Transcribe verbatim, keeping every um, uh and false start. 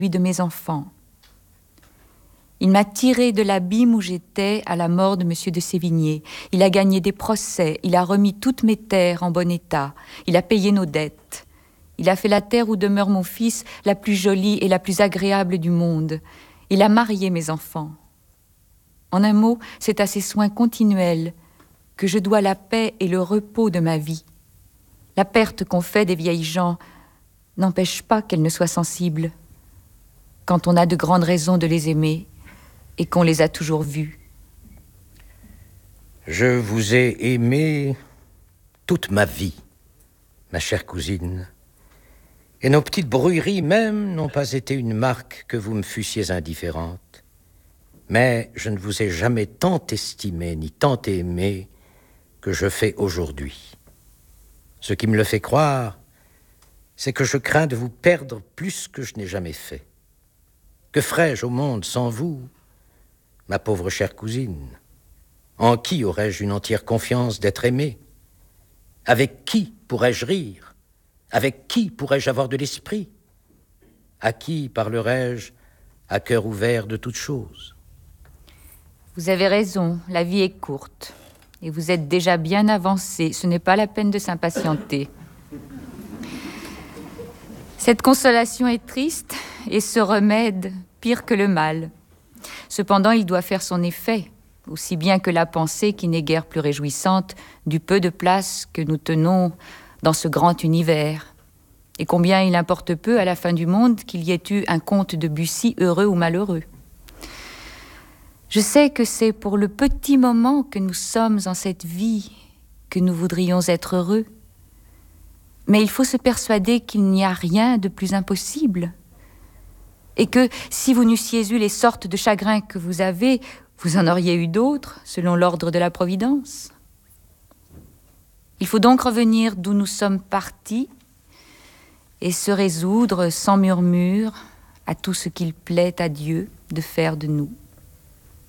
de mes enfants. Il m'a tiré de l'abîme où j'étais à la mort de Monsieur de Sévigné. Il a gagné des procès, il a remis toutes mes terres en bon état, il a payé nos dettes. Il a fait la terre où demeure mon fils la plus jolie et la plus agréable du monde. Il a marié mes enfants. En un mot, c'est à ces soins continuels que je dois la paix et le repos de ma vie. La perte qu'on fait des vieilles gens n'empêche pas qu'elles ne soient sensibles quand on a de grandes raisons de les aimer et qu'on les a toujours vus. Je vous ai aimé toute ma vie, ma chère cousine. Et nos petites brouilleries même n'ont pas été une marque que vous me fussiez indifférente. Mais je ne vous ai jamais tant estimé ni tant aimé que je fais aujourd'hui. Ce qui me le fait croire, c'est que je crains de vous perdre plus que je n'ai jamais fait. Que ferais-je au monde sans vous, ma pauvre chère cousine? En qui aurais-je une entière confiance d'être aimé? Avec qui pourrais-je rire? Avec qui pourrais-je avoir de l'esprit? À qui parlerais-je à cœur ouvert de toutes choses? Vous avez raison, la vie est courte. Et vous êtes déjà bien avancé. Ce n'est pas la peine de s'impatienter. Cette consolation est triste et ce remède pire que le mal. Cependant, il doit faire son effet, aussi bien que la pensée qui n'est guère plus réjouissante du peu de place que nous tenons dans ce grand univers. Et combien il importe peu à la fin du monde qu'il y ait eu un comte de Bussy heureux ou malheureux. Je sais que c'est pour le petit moment que nous sommes en cette vie que nous voudrions être heureux. Mais il faut se persuader qu'il n'y a rien de plus impossible. Et que si vous n'eussiez eu les sortes de chagrins que vous avez, vous en auriez eu d'autres, selon l'ordre de la Providence. Il faut donc revenir d'où nous sommes partis et se résoudre sans murmure à tout ce qu'il plaît à Dieu de faire de nous.